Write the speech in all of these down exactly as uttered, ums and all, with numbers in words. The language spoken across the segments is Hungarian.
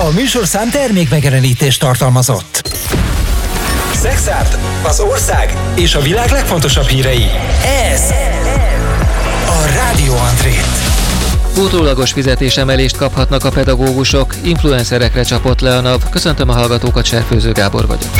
A műsorszám termék megjelenítést tartalmazott. Szexárd, az ország és a világ legfontosabb hírei. Ez a Rádió Andrét. Utólagos fizetésemelést kaphatnak a pedagógusok, influencerekre csapott le a NAV. Köszöntöm a hallgatókat, Serfőző Gábor vagyok.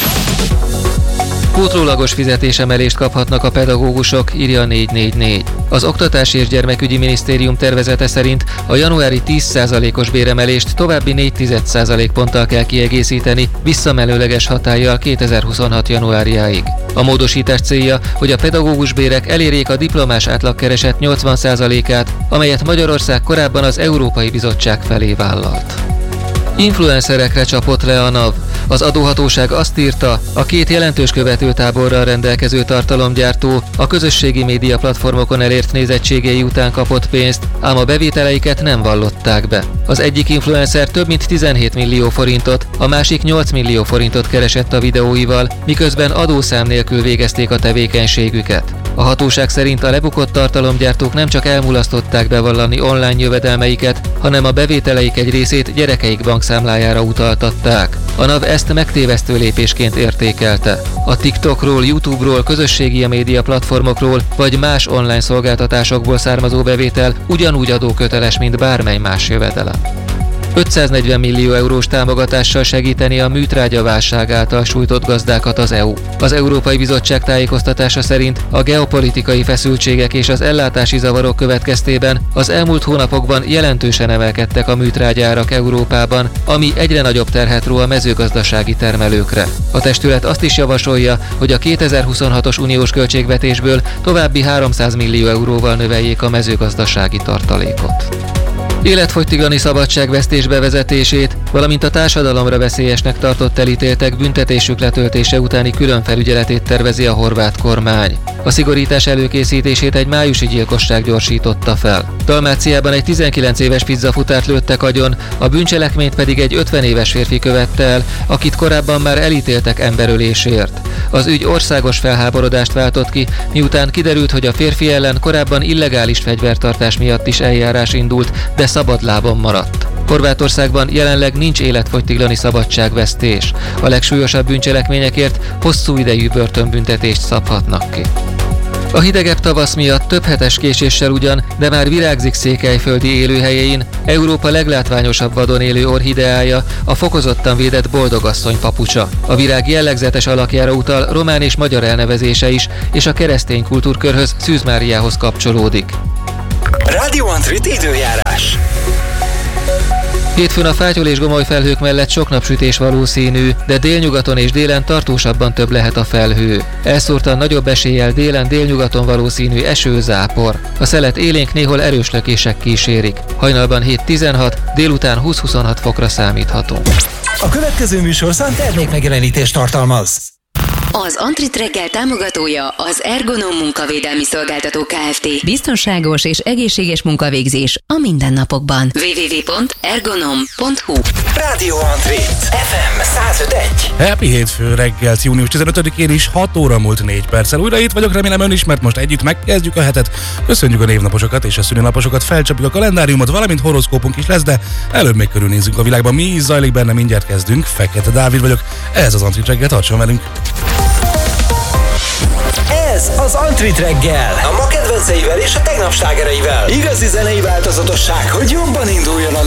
Utólagos fizetésemelést kaphatnak a pedagógusok, írja négy négy négy. Az Oktatási és Gyermekügyi Minisztérium tervezete szerint a januári tíz százalékos béremelést további négy egész egy százalékponttal kell kiegészíteni, visszamenőleges hatállyal kétezer-huszonhat januárjáig. A módosítás célja, hogy a pedagógus bérek elérjék a diplomás átlagkereset nyolcvan százalékát, amelyet Magyarország korábban az Európai Bizottság felé vállalt. Influencerekre csapott le a NAV. Az adóhatóság azt írta, a két jelentős követőtáborral rendelkező tartalomgyártó a közösségi média platformokon elért nézettségei után kapott pénzt, ám a bevételeiket nem vallották be. Az egyik influencer több mint tizenhét millió forintot, a másik nyolc millió forintot keresett a videóival, miközben adószám nélkül végezték a tevékenységüket. A hatóság szerint a lebukott tartalomgyártók nem csak elmulasztották bevallani online jövedelmeiket, hanem a bevételeik egy részét gyerekeik bankszámlájára utaltatták. A NAV ezt megtévesztő lépésként értékelte. A TikTokról, YouTube-ról, közösségi média platformokról vagy más online szolgáltatásokból származó bevétel ugyanúgy adóköteles, mint bármely más jövedelem. ötszáznegyven millió eurós támogatással segíteni a műtrágya válság által sújtott gazdákat az é u. Az Európai Bizottság tájékoztatása szerint a geopolitikai feszültségek és az ellátási zavarok következtében az elmúlt hónapokban jelentősen emelkedtek a műtrágyárak Európában, ami egyre nagyobb terhet ró a mezőgazdasági termelőkre. A testület azt is javasolja, hogy a kétezer-huszonhatos uniós költségvetésből további háromszáz millió euróval növeljék a mezőgazdasági tartalékot. Életfogytiglani szabadságvesztés bevezetését, valamint a társadalomra veszélyesnek tartott elítéltek büntetésük letöltése utáni külön felügyeletét tervezi a horvát kormány. A szigorítás előkészítését egy májusi gyilkosság gyorsította fel. Dalmáciában egy tizenkilenc éves pizzafutárt lőttek agyon, a bűncselekményt pedig egy ötven éves férfi követte el, akit korábban már elítéltek emberölésért. Az ügy országos felháborodást váltott ki, miután kiderült, hogy a férfi ellen korábban illegális fegyvertartás miatt is eljárás indult, de szabadlábon maradt. Horvátországban jelenleg nincs életfogytiglani szabadságvesztés. A legsúlyosabb bűncselekményekért hosszú idejű börtönbüntetést szabhatnak ki. A hidegebb tavasz miatt több hetes késéssel ugyan, de már virágzik Székelyföldi élőhelyein Európa leglátványosabb vadon élő orchideája, a fokozottan védett boldogasszony papucsa. A virág jellegzetes alakjára utal román és magyar elnevezése is, és a keresztény kultúrkörhöz Szűz Máriához kapcsolódik. Rádió Andrét időjárás. Hétfőn a fátyol és gomoly felhők mellett sok napsütés valószínű, de délnyugaton és délen tartósabban több lehet a felhő. Elszórtan nagyobb eséllyel délen délnyugaton valószínű eső, zápor. A szelet élénk, néhol erős lökések kísérik. Hajnalban hét-tizenhat, délután húsz-huszonhat fokra számíthatunk. A következő műsorszám termék megjelenítést tartalmaz. Az Antrit reggel támogatója az Ergonom munkavédelmi szolgáltató Kft. Biztonságos és egészséges munkavégzés a mindennapokban. double-u double-u double-u pont ergonom pont hu Rádió Andrét, ef em száz öt egy. Happy hétfő reggelt, június tizenötödikén is hat óra múlt négy perccel. Újra itt vagyok, remélem ön is, mert most együtt megkezdjük a hetet. Köszönjük a névnaposokat és a szülinaposokat, felcsapjuk a kalendáriumot, valamint horoszkópunk is lesz, de előbb még körülnézzünk a világban. Mi is zajlik benne, mindjárt kezdünk. Fekete Dávid vagyok, ez az Antrit reggel, tartson velünk! Ez az Antrit reggel, a ma kedvenceivel és a tegnap slágereivel. Igazi zenei változatosság, hogy jobban induljon a